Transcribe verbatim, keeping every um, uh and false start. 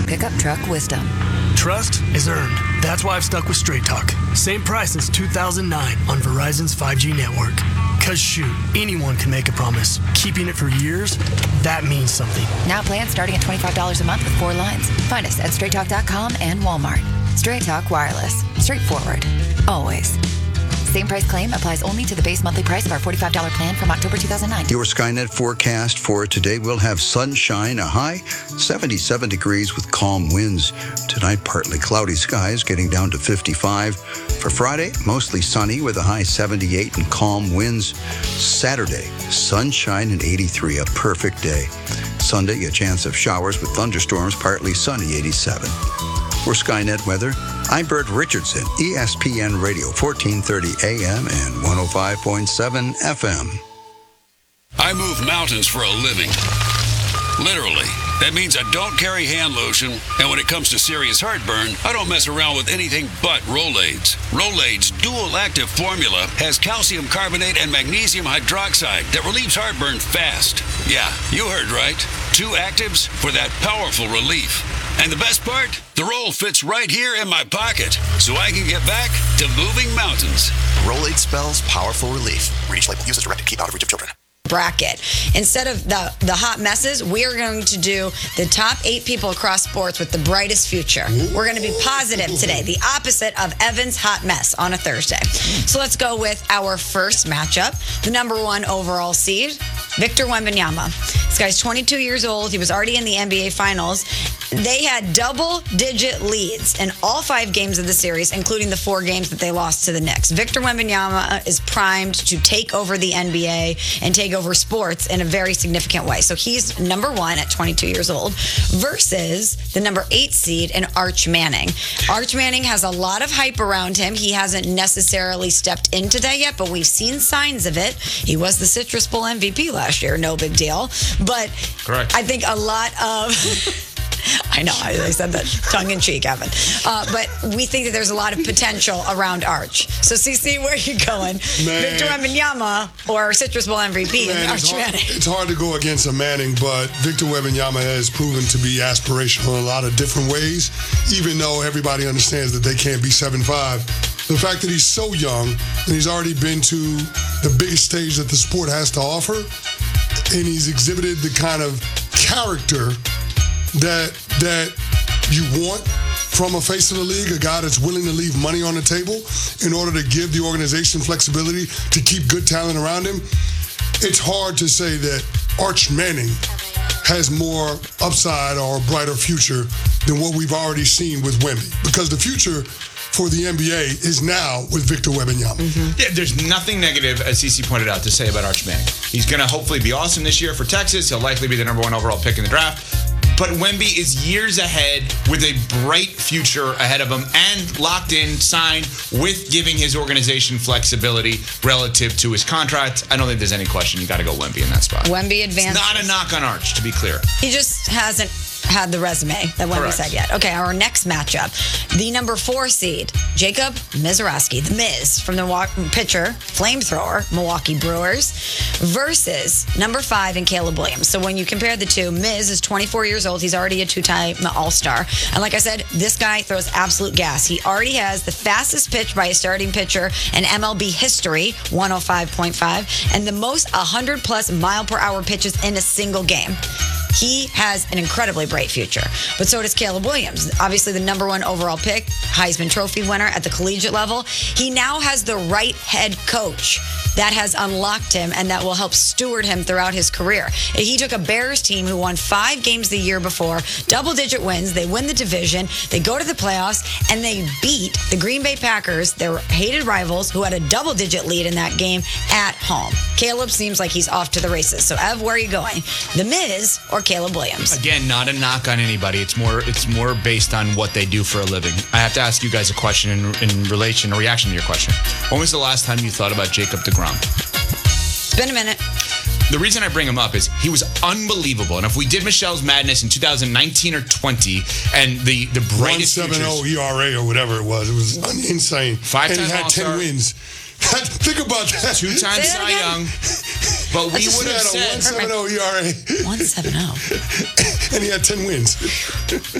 pickup truck wisdom. Trust is earned. That's why I've stuck with Straight Talk. Same price since two thousand nine on Verizon's five G network. Cause shoot, anyone can make a promise. Keeping it for years, that means something. Now plans starting at twenty-five dollars a month with four lines. Find us at straight talk dot com and Walmart. Straight Talk Wireless. Straightforward. Always. Same price claim applies only to the base monthly price of our forty-five dollars plan from October two thousand nine. Your Skynet forecast for today will have sunshine, a high seventy-seven degrees with calm winds. Tonight, partly cloudy skies, getting down to fifty-five. For Friday, mostly sunny with a high seventy-eight and calm winds. Saturday, sunshine and eighty-three, a perfect day. Sunday, a chance of showers with thunderstorms, partly sunny, eighty-seven. For Skynet weather, I'm Bert Richardson, E S P N Radio, fourteen thirty A M and one oh five point seven F M. I move mountains for a living. Literally. That means I don't carry hand lotion, and when it comes to serious heartburn, I don't mess around with anything but Rolaids. Rolaids' dual-active formula has calcium carbonate and magnesium hydroxide that relieves heartburn fast. Yeah, you heard right. Two actives for that powerful relief. And the best part? The roll fits right here in my pocket, so I can get back to moving mountains. Rolade spells powerful relief. Read each label. Use as directed. Keep out of reach of children. Bracket. Instead of the, the hot messes, we are going to do the top eight people across sports with the brightest future. We're going to be positive today, the opposite of Evan's hot mess on a Thursday. So let's go with our first matchup. The number one overall seed, Victor Wembanyama. This guy's twenty-two years old. He was already in the N B A Finals. They had double-digit leads in all five games of the series, including the four games that they lost to the Knicks. Victor Wembanyama is primed to take over the N B A and take over sports in a very significant way. So he's number one at twenty-two years old versus the number eight seed in Arch Manning. Arch Manning has a lot of hype around him. He hasn't necessarily stepped into that yet, but we've seen signs of it. He was the Citrus Bowl M V P last year. No big deal. But Correct. I think a lot of... I know, I said that tongue-in-cheek, Evan. Uh, but we think that there's a lot of potential around Arch. So, C C, where are you going? Man. Victor Wembanyama or Citrus Bowl M V P Man, and Arch it's hard, Manning? it's hard to go against a Manning, but Victor Wembanyama has proven to be aspirational in a lot of different ways, even though everybody understands that they can't be seven five. The fact that he's so young and he's already been to the biggest stage that the sport has to offer, and he's exhibited the kind of character that that you want from a face of the league, a guy that's willing to leave money on the table in order to give the organization flexibility to keep good talent around him. It's hard to say that Arch Manning has more upside or a brighter future than what we've already seen with Wemby, because the future for the N B A is now with Victor Wembanyama. Mm-hmm. Yeah, there's nothing negative, as C C pointed out, to say about Arch Manning. He's going to hopefully be awesome this year for Texas. He'll likely be the number one overall pick in the draft. But Wemby is years ahead with a bright future ahead of him and locked in, signed with giving his organization flexibility relative to his contract. I don't think there's any question. You got to go Wemby in that spot. Wemby advances. It's not a knock on Arch, to be clear. He just hasn't had the resume that Wemby said yet. Okay, our next matchup. The number four seed, Jacob Mizrachi, the Miz from the Milwaukee pitcher, flamethrower, Milwaukee Brewers, versus number five in Caleb Williams. So when you compare the two, Miz is twenty-four years old. He's already a two-time All-Star. And like I said, this guy throws absolute gas. He already has the fastest pitch by a starting pitcher in M L B history, one oh five point five, and the most one hundred plus mile per hour pitches in a single game. He has an incredibly bright future. But so does Caleb Williams. Obviously the number one overall pick, Heisman Trophy winner at the collegiate level. He now has the right head coach that has unlocked him and that will help steward him throughout his career. He took a Bears team who won five games the year before, double-digit wins. They win the division. They go to the playoffs, and they beat the Green Bay Packers, their hated rivals, who had a double-digit lead in that game at home. Caleb seems like he's off to the races. So, Ev, where are you going? The Miz or Caleb Williams? Again, not a knock on anybody. It's more it's more based on what they do for a living. I have to ask you guys a question in, in relation, a reaction to your question. When was the last time you thought about Jacob deGrom? It's been a minute. The reason I bring him up is he was unbelievable. And if we did Michelle's Madness in two thousand nineteen or twenty, and the, the brightest one seventy E R A or whatever it was, it was insane. Five-time and he had All-Star. ten wins. Think about that. Two-time Cy Young. But we would have said said one seventy E R A. one seventy. And he had ten wins.